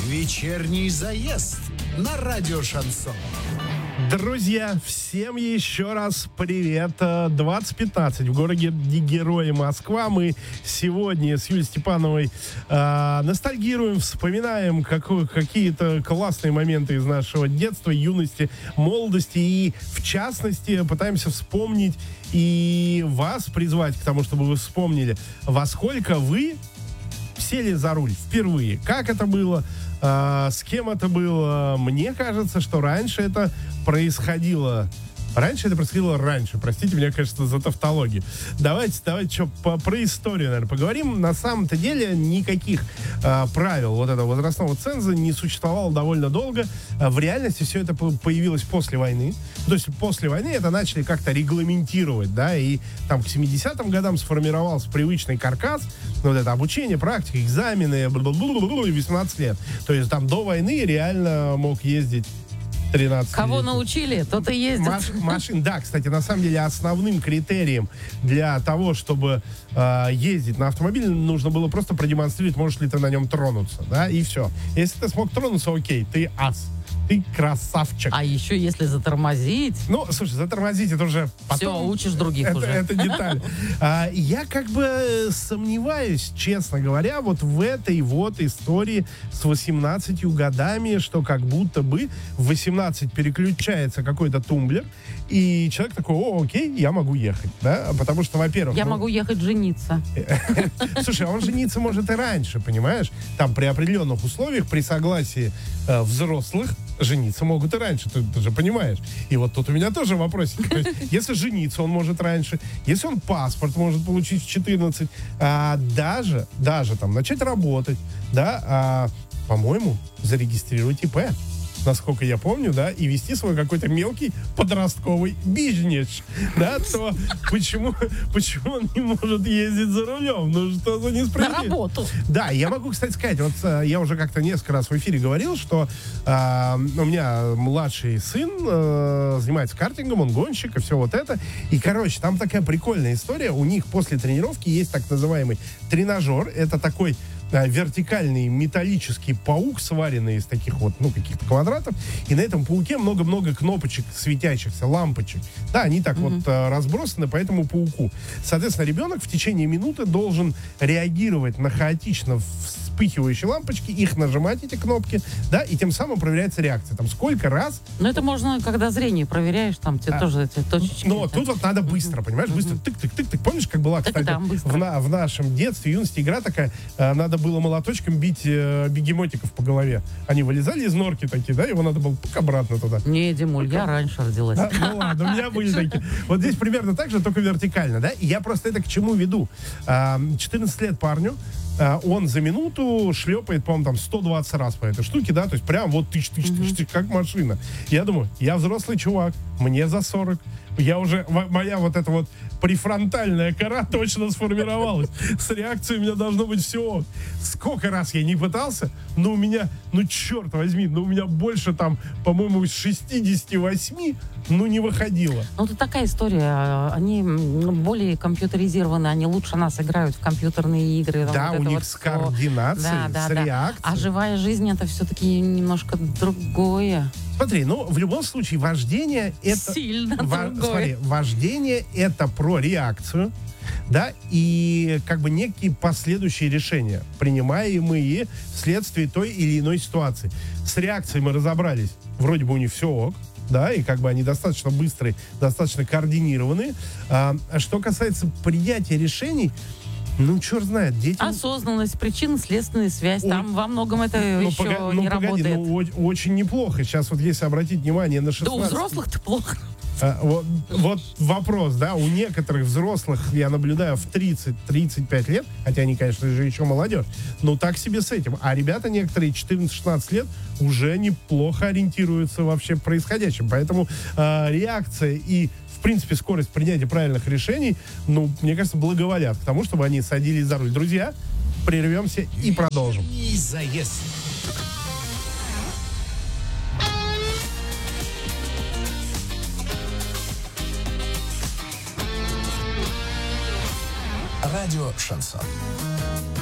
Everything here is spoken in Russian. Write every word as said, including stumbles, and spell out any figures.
Вечерний заезд на радио Шансон. Друзья, всем еще раз привет. двадцать пятнадцать в городе Герои Москва. Мы сегодня с Юлией Степановой э, ностальгируем, вспоминаем какой, какие-то классные моменты из нашего детства, юности, молодости. И, в частности, пытаемся вспомнить и вас призвать к тому, чтобы вы вспомнили, во сколько вы сели за руль впервые. Как это было? А, с кем это было? Мне кажется, что раньше это происходило... Раньше это происходило раньше. Простите меня, конечно, за тавтологию. Давайте, давайте что, по, про историю, наверное, поговорим. На самом-то деле никаких а, правил вот этого возрастного ценза не существовало довольно долго. А, в реальности все это появилось после войны. То есть после войны это начали как-то регламентировать, да, и там к семидесятым годам сформировался привычный каркас, вот это обучение, практика, экзамены, бла-бла-бла-бла, и восемнадцать лет. То есть там до войны реально мог ездить тринадцать. Кого научили, тот и ездит. Маш, машин, да, кстати, на самом деле основным критерием для того, чтобы э, ездить на автомобиле, нужно было просто продемонстрировать, можешь ли ты на нем тронуться, да, и все. Если ты смог тронуться, окей, ты ас. Ты красавчик. А еще если затормозить... Ну, слушай, затормозить это уже потом... Все, учишь других это, уже. Это деталь. а, я как бы сомневаюсь, честно говоря, вот в этой вот истории с восемнадцатью годами, что как будто бы в восемнадцать переключается какой-то тумблер, и человек такой: о, окей, я могу ехать, да, потому что, во-первых... Я ну, могу ехать жениться. Слушай, а он жениться может и раньше, понимаешь? Там при определенных условиях, при согласии э, взрослых, жениться могут и раньше, ты, ты же понимаешь. И вот тут у меня тоже вопросик. Если жениться он может раньше, если он паспорт может получить в четырнадцать, а даже, даже там начать работать, да, а, по-моему, зарегистрировать ИП, насколько я помню, да, и вести свой какой-то мелкий подростковый бизнес, да, то почему, почему он не может ездить за рулем? Ну, что за несправедливость? На работу. Да, я могу, кстати, сказать, вот я уже как-то несколько раз в эфире говорил, что э, у меня младший сын э, занимается картингом, он гонщик и все вот это. И, короче, там такая прикольная история. У них после тренировки есть так называемый тренажер. Это такой вертикальный металлический паук, сваренный из таких вот, ну, каких-то квадратов, и на этом пауке много-много кнопочек светящихся, лампочек. Да, они так mm-hmm. вот а, разбросаны по этому пауку. Соответственно, ребенок в течение минуты должен реагировать на хаотично вспыхивающие лампочки, их нажимать, эти кнопки, да, и тем самым проверяется реакция. Там сколько раз... Ну, это можно, когда зрение проверяешь, там тебе а, тоже эти точечки. Но тут вот надо быстро, понимаешь, быстро тык-тык-тык-тык. Помнишь, как была, кстати, да, в, на, в нашем детстве, юности игра такая, надо было молоточком бить э, бегемотиков по голове. Они вылезали из норки такие, да, его надо было пук обратно туда. Не, Димуль, я раньше родилась. А, ну ладно, у меня были такие. Вот здесь примерно так же, только вертикально, да, и я просто это к чему веду. А, четырнадцать лет парню, а, он за минуту шлепает, по-моему, там сто двадцать раз по этой штуке, да, то есть прям вот тыщ-тыщ-тыщ, как машина. Я думаю, я взрослый чувак, мне за сорок, я уже, моя вот эта вот префронтальная кора точно сформировалась. С реакцией у меня должно быть все. Сколько раз я не пытался, но у меня, ну черт возьми, ну у меня больше там, по-моему, из шестидесяти восьми, ну не выходило. Ну это такая история. Они более компьютеризированы, они лучше нас играют в компьютерные игры. Да, вот у них вот с все. координацией, да, да, с да. реакцией. А живая жизнь — это все-таки немножко другое. Смотри, ну, в любом случае, вождение это... Сильно во, другое. Смотри, вождение это про реакцию, да, и как бы некие последующие решения, принимаемые вследствие той или иной ситуации. С реакцией мы разобрались, вроде бы у них все ок, да, и как бы они достаточно быстрые, достаточно координированные. А, что касается принятия решений, ну, черт знает, дети... Осознанность, причинно-следственная связь. Ой. Там во многом это ну, еще пога... не ну, погоди, работает. ну, о- очень неплохо. Сейчас вот если обратить внимание на шестнадцать... Да у взрослых-то плохо. А, вот, вот вопрос, да, у некоторых взрослых, я наблюдаю, в тридцать-тридцать пять лет, хотя они, конечно же, еще молодежь, но так себе с этим. А ребята некоторые четырнадцать-шестнадцать лет уже неплохо ориентируются вообще в происходящем. Поэтому э, реакция и в принципе, скорость принятия правильных решений, ну, мне кажется, благоволят к тому, чтобы они садились за руль. Друзья, прервемся и продолжим. Заезд. Радио Шансон.